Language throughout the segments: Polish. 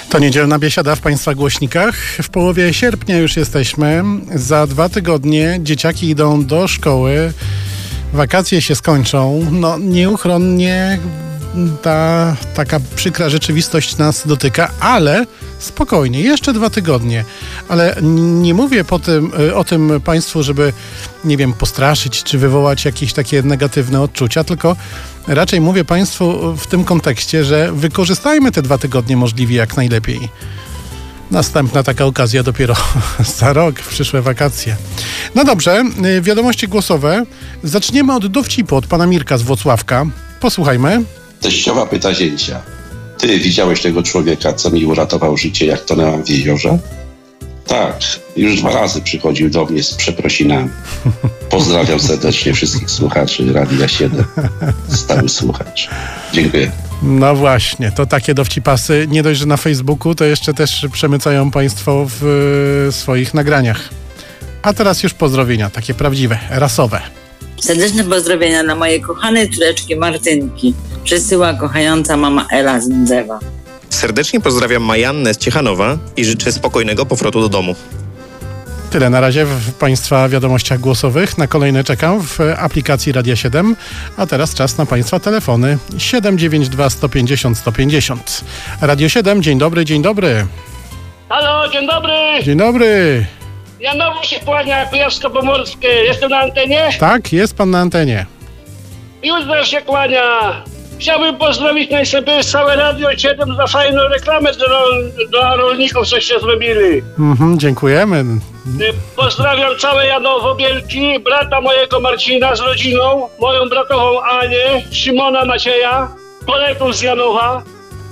To niedzielna biesiada w Państwa głośnikach. W połowie sierpnia już jesteśmy. Za 2 tygodnie dzieciaki idą do szkoły. Wakacje się skończą. No nieuchronnie ta taka przykra rzeczywistość nas dotyka, ale spokojnie, jeszcze 2 tygodnie. Ale nie mówię o tym Państwu, żeby, nie wiem, postraszyć czy wywołać jakieś takie negatywne odczucia, tylko raczej mówię Państwu w tym kontekście, że wykorzystajmy te 2 tygodnie możliwie jak najlepiej. Następna taka okazja dopiero za rok, w przyszłe wakacje. No dobrze, wiadomości głosowe. Zaczniemy od dowcipu od pana Mirka z Włocławka. Posłuchajmy. Teściowa pyta zięcia: ty widziałeś tego człowieka, co mi uratował życie, jak tonęłam w jeziorze? Tak, już 2 razy przychodził do mnie z przeprosinami. Pozdrawiam serdecznie wszystkich słuchaczy Radia 7. Stały słuchacz. Dziękuję. No właśnie, to takie dowcipasy, nie dość, że na Facebooku, to jeszcze też przemycają Państwo w swoich nagraniach. A teraz już pozdrowienia, takie prawdziwe, rasowe. Serdeczne pozdrowienia dla mojej kochanej córeczki Martynki. Przesyła kochająca mama Ela z Ndzewa. Serdecznie pozdrawiam Majannę z Ciechanowa i życzę spokojnego powrotu do domu. Tyle na razie w Państwa wiadomościach głosowych. Na kolejne czekam w aplikacji Radia 7. A teraz czas na Państwa telefony 792 150 150. Radio 7, dzień dobry, dzień dobry. Halo, dzień dobry. Dzień dobry. Janowy się kłania, Kujawsko-Pomorskie. Jestem na antenie? Tak, jest pan na antenie. Józef się kłania. Chciałbym pozdrowić najpierw całe Radio 7 za fajną reklamę dla rolników, coście zrobili. Dziękujemy. Pozdrawiam całe Janowo Wielki, brata mojego Marcina z rodziną, moją bratową Anię, Szymona Macieja, kolegów z Janowa,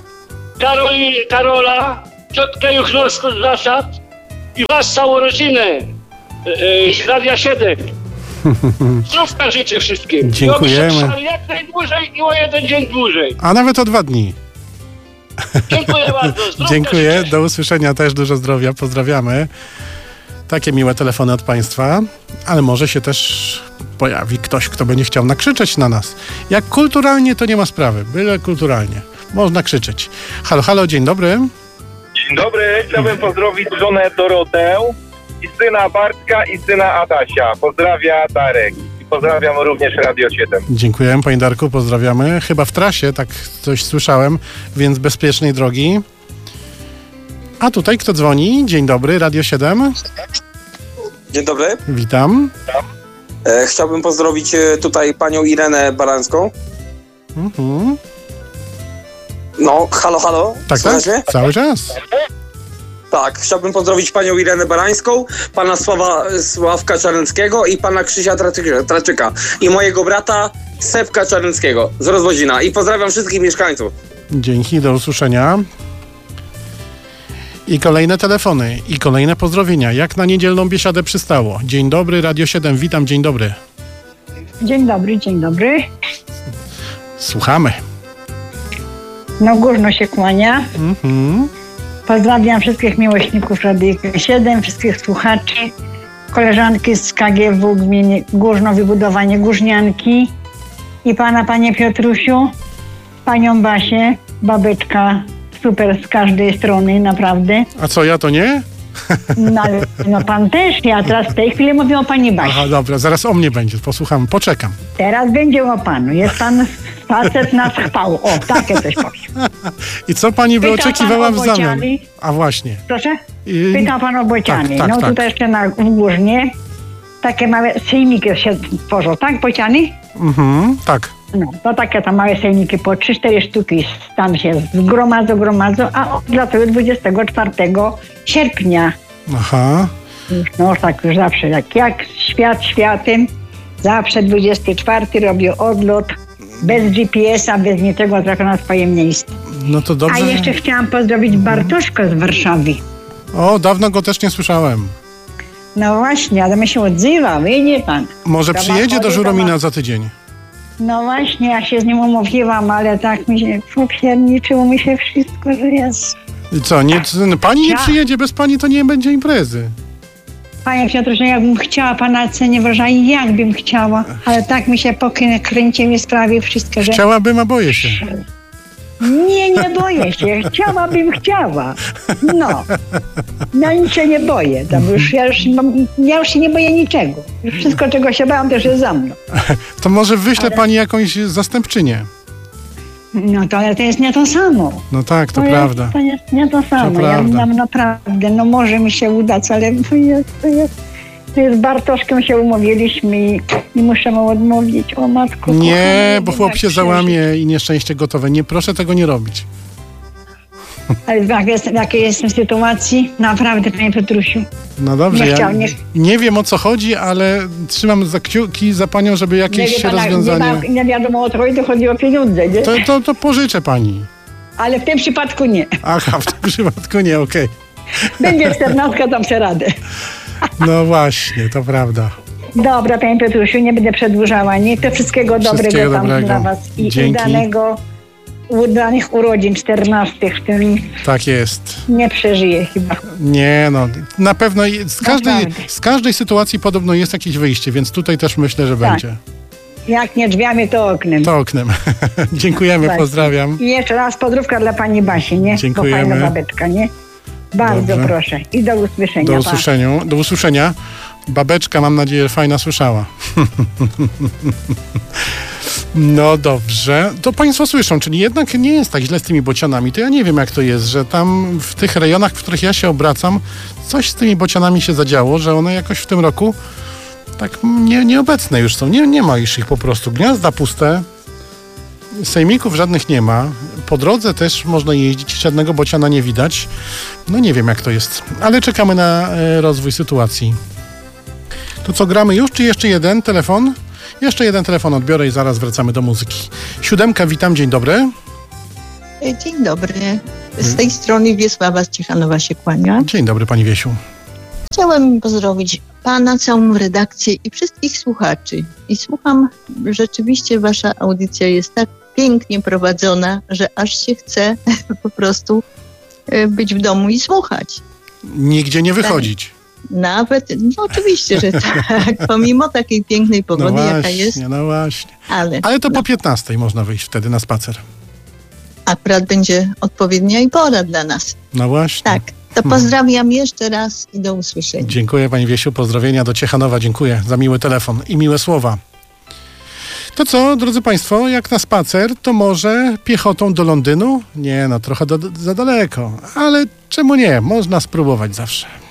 Karola, ciotkę Juchnowską z Zasad i was całą rodzinę z Radia 7. Zdrówka życzę wszystkim. Dziękujemy. I jak najdłużej i o 1 dzień dłużej. A nawet o 2 dni. Dziękuję bardzo. Zdrówka Dziękuję, życzę. do usłyszenia, też dużo zdrowia, pozdrawiamy. Takie miłe telefony od Państwa, ale może się też pojawi ktoś, kto będzie chciał nakrzyczeć na nas. Jak kulturalnie, to nie ma sprawy, byle kulturalnie. Można krzyczeć. Halo, halo, dzień dobry. Dzień dobry, chciałbym pozdrowić żonę Dorotę i syna Bartka i syna Adasia. Pozdrawia Darek. I pozdrawiam również Radio 7. Dziękujemy, panie Darku, pozdrawiamy. Chyba w trasie, tak coś słyszałem, więc bezpiecznej drogi. A tutaj kto dzwoni? Dzień dobry, Radio 7. Dzień dobry. Witam. Chciałbym pozdrowić tutaj panią Irenę Barańską. No, halo, halo. Tak, Słychać mnie? cały czas. Tak, chciałbym pozdrowić panią Irenę Barańską, pana Sławka Czarneckiego i pana Krzysia Traczyka i mojego brata Sepka Czarneckiego z Rozwodzina. I pozdrawiam wszystkich mieszkańców. Dzięki, do usłyszenia. I kolejne telefony, i kolejne pozdrowienia. Jak na niedzielną biesiadę przystało. Dzień dobry, Radio 7, witam, dzień dobry. Dzień dobry, dzień dobry. Słuchamy. No górno się kłania. Pozdrawiam wszystkich miłośników Radia 7, wszystkich słuchaczy, koleżanki z KGW gminy Górno, wybudowanie Górznianki i pana, panie Piotrusiu, panią Basię, babeczka super z każdej strony, naprawdę. A co, ja to nie? No, ale, no pan też, ja teraz w tej chwili mówię o pani Basi. Aha, dobra, zaraz o mnie będzie, posłucham, poczekam. Teraz będzie o panu, jest pan facet na chwał, o, takie coś powiem. I co pani by Pyta oczekiwała pan w o zamian? bociany? A właśnie. Proszę? Pyta pan o bociany. Tak, no tak. tutaj jeszcze w Górnie takie małe sejmiki się tworzą, tak, bociany? Tak. No, to takie tam małe sejmiki po 3-4 sztuki tam się zgromadzą, a odlatują 24 sierpnia. Aha. No tak już zawsze, jak świat światem, zawsze 24 robią odlot, bez GPS-a, bez niczego, trafią na swoje miejsce. No to dobrze. A jeszcze chciałam pozdrowić Bartoszka z Warszawy. O, dawno go też nie słyszałem. No właśnie, ale mi się odzywa, widzi pan. Może To przyjedzie ma do chory, Żuromina to ma- za tydzień. No właśnie, ja się z nim umówiłam, ale tak mi się popierniczyło mi się wszystko, że jest. I co, pani nie przyjedzie, bez pani to nie będzie imprezy. Panie Piotrze, jakbym chciała pana cenie wrażenia, jakbym chciała, ale tak mi się pokręciły sprawy wszystkie, że... Chciałabym, a boję się. Nie boję się. Chciała. No nic się nie boję. Ja już się nie boję niczego. Już wszystko, czego się bałam, też jest za mną. To może wyśle pani jakąś zastępczynię? No to, ale to jest nie to samo. No tak, to prawda. To jest nie to samo. Ja naprawdę, może mi się udać, ale to jest Bartoszkiem się umówiliśmy i muszę mu odmówić. O matko. Nie, bo chłop się załamie i nieszczęście gotowe. Nie, proszę tego nie robić. Ale w jakiej jestem sytuacji? Naprawdę, panie Petrusiu. No dobrze, nie wiem o co chodzi, ale trzymam za kciuki za panią, żeby jakieś rozwiązanie... Nie wiadomo o co chodzi, to chodzi o pieniądze, nie? To pożyczę pani. Ale w tym przypadku nie. Aha, w tym przypadku nie, okej. Będzie 14, dam sobie radę. No właśnie, to prawda. Dobra, panie Petrusiu, nie będę przedłużała. Niech to wszystkiego dobrego tam dla was. I udanych urodzin 14, w którym tak jest. Nie przeżyję chyba. Nie, no na pewno z każdej sytuacji podobno jest jakieś wyjście, więc tutaj też myślę, że będzie. Jak nie drzwiami, to oknem. To oknem. Dziękujemy, tak. Pozdrawiam. I jeszcze raz pozdrówka dla pani Basi, nie? Dziękujemy. Bo fajna babeczka, nie? Bardzo dobrze. Proszę. I do usłyszenia. Do usłyszenia. Babeczka, mam nadzieję, fajna słyszała. No dobrze. To państwo słyszą, czyli jednak nie jest tak źle z tymi bocianami. To ja nie wiem, jak to jest, że tam w tych rejonach, w których ja się obracam, coś z tymi bocianami się zadziało, że one jakoś w tym roku tak nieobecne już są. Nie ma już ich po prostu. Gniazda puste. Sejmików żadnych nie ma. Po drodze też można jeździć, żadnego bociana nie widać. No nie wiem, jak to jest. Ale czekamy na rozwój sytuacji. To co, gramy już, czy jeszcze jeden telefon? Jeszcze jeden telefon odbiorę i zaraz wracamy do muzyki. 7, witam, dzień dobry. Dzień dobry. Z tej strony Wiesława z Ciechanowa się kłania. Dzień dobry, pani Wiesiu. Chciałem pozdrowić pana, całą redakcję i wszystkich słuchaczy. I słucham, rzeczywiście wasza audycja jest tak pięknie prowadzona, że aż się chce po prostu być w domu i słuchać. Nigdzie nie wychodzić. Nawet, no oczywiście, że tak, pomimo takiej pięknej pogody, no właśnie, jaka jest. No właśnie. Ale to po 15 można wyjść wtedy na spacer. Akurat będzie odpowiednia i pora dla nas. No właśnie. Tak, to pozdrawiam jeszcze raz i do usłyszenia. Dziękuję pani Wiesiu, pozdrowienia do Ciechanowa, dziękuję za miły telefon i miłe słowa. To co, drodzy państwo, jak na spacer, to może piechotą do Londynu? Nie, no trochę za daleko, ale czemu nie, można spróbować zawsze.